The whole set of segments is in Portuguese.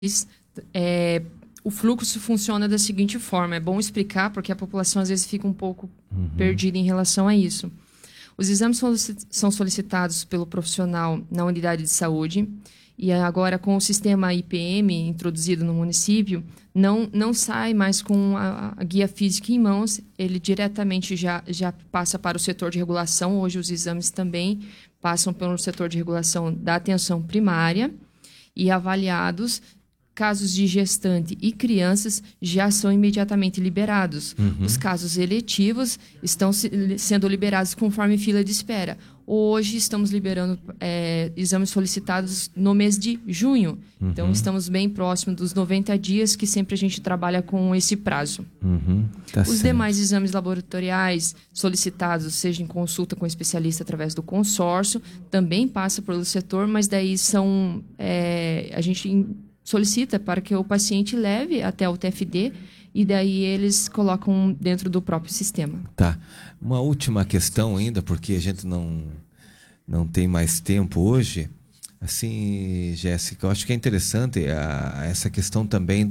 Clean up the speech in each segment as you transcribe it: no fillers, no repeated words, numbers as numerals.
O fluxo funciona da seguinte forma. É bom explicar, porque a população às vezes fica um pouco perdida em relação a isso. Os exames são solicitados pelo profissional na unidade de saúde. E agora, com o sistema IPM introduzido no município, não sai mais com a guia física em mãos. Ele diretamente já passa para o setor de regulação. Hoje, os exames também passam pelo setor de regulação da atenção primária e avaliados. Casos de gestante e crianças já são imediatamente liberados. Os casos eletivos estão sendo liberados conforme fila de espera. Hoje estamos liberando exames solicitados no mês de junho. Então, estamos bem próximo dos 90 dias, que sempre a gente trabalha com esse prazo. Os demais exames laboratoriais solicitados, seja em consulta com especialista através do consórcio, também passa pelo setor, mas daí são... a gente solicita para que o paciente leve até o TFD e daí eles colocam dentro do próprio sistema. Tá. Uma última questão ainda, porque a gente não tem mais tempo hoje. Assim, Jéssica, eu acho que é interessante essa questão também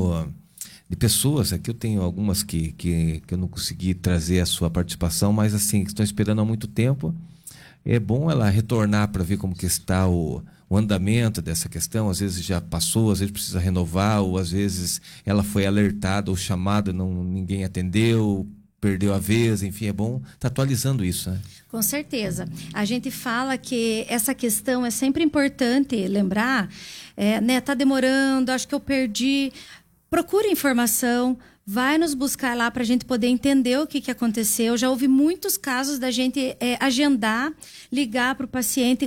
de pessoas. Aqui eu tenho algumas que eu não consegui trazer a sua participação, mas assim, que estão esperando há muito tempo. É bom ela retornar para ver como que está o andamento dessa questão. Às vezes já passou, às vezes precisa renovar, ou às vezes ela foi alertada ou chamada, ninguém atendeu, perdeu a vez, enfim, é bom estar atualizando isso, né? Com certeza. A gente fala que essa questão é sempre importante lembrar, tá demorando, acho que eu perdi. Procure informação, vai nos buscar lá para a gente poder entender o que aconteceu. Já houve muitos casos da gente agendar, ligar para o paciente.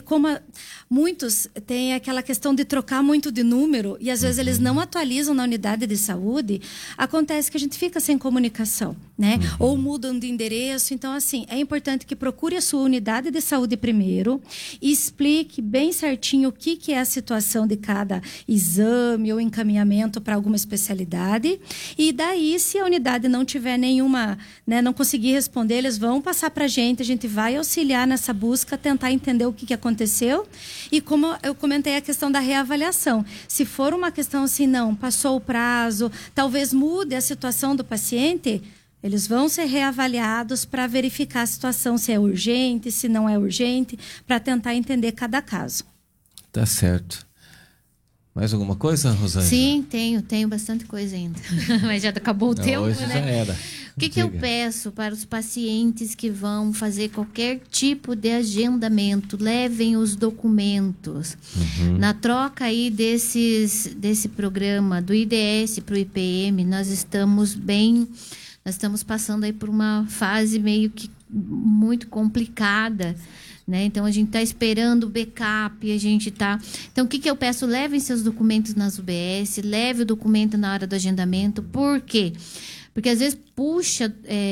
Muitos têm aquela questão de trocar muito de número e às vezes eles não atualizam na unidade de saúde. Acontece que a gente fica sem comunicação, né? Ou mudam de endereço. Então, assim, é importante que procure a sua unidade de saúde primeiro e explique bem certinho o que é a situação de cada exame ou encaminhamento para alguma especialidade. E daí, se a unidade não tiver nenhuma, né, não conseguir responder, eles vão passar para a gente vai auxiliar nessa busca, tentar entender o que aconteceu. E como eu comentei a questão da reavaliação, se for uma questão assim, não, passou o prazo, talvez mude a situação do paciente, eles vão ser reavaliados para verificar a situação, se é urgente, se não é urgente, para tentar entender cada caso. Tá certo. Mais alguma coisa, Rosângela? Sim, tenho bastante coisa ainda. Mas já acabou o tempo, hoje né? Já era. O que eu peço para os pacientes que vão fazer qualquer tipo de agendamento? Levem os documentos. Na troca aí desse programa, do IDS para o IPM, nós estamos passando aí por uma fase meio que muito complicada, né? Então, a gente está esperando o backup, a gente está... Então, o que eu peço? Levem seus documentos nas UBS, leve o documento na hora do agendamento. Por quê? Porque, às vezes, puxa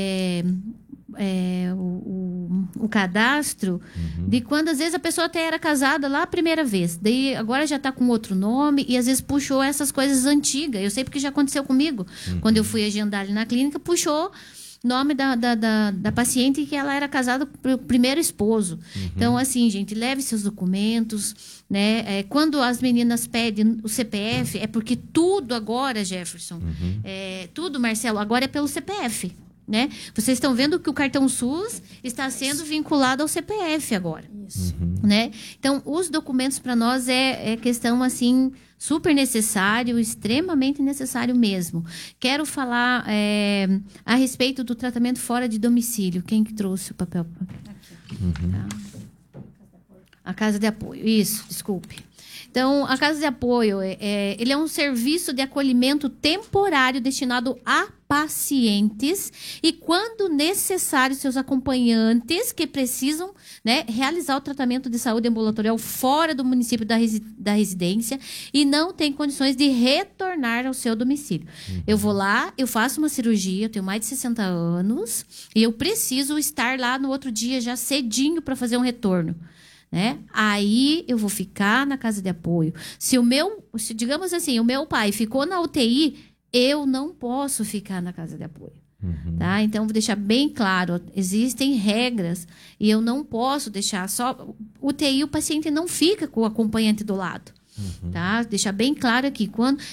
o cadastro de quando, às vezes, a pessoa até era casada lá a primeira vez. Daí, agora já está com outro nome e, às vezes, puxou essas coisas antigas. Eu sei porque já aconteceu comigo. Quando eu fui agendar ali na clínica, puxou nome da paciente que ela era casada com o primeiro esposo. Então, assim, gente, leve seus documentos, né? Quando as meninas pedem o CPF, é porque tudo agora, Jefferson, tudo, Marcelo, agora é pelo CPF, né? Vocês estão vendo que o cartão SUS está sendo vinculado ao CPF agora. Isso. Né? Então, os documentos para nós é questão, assim, super necessário, extremamente necessário mesmo. Quero falar a respeito do tratamento fora de domicílio. Quem que trouxe o papel? Tá. A Casa de Apoio. Isso, desculpe. Então, a Casa de Apoio, ele é um serviço de acolhimento temporário destinado a pacientes e, quando necessário, seus acompanhantes que precisam, né, realizar o tratamento de saúde ambulatorial fora do município da residência e não tem condições de retornar ao seu domicílio. Eu vou lá, eu faço uma cirurgia, eu tenho mais de 60 anos e eu preciso estar lá no outro dia já cedinho para fazer um retorno. Né? Aí eu vou ficar na Casa de Apoio. Digamos assim, o meu pai ficou na UTI, eu não posso ficar na Casa de Apoio. Tá? Então, vou deixar bem claro, existem regras e eu não posso deixar só... UTI, o paciente não fica com o acompanhante do lado. Tá? Deixar bem claro aqui.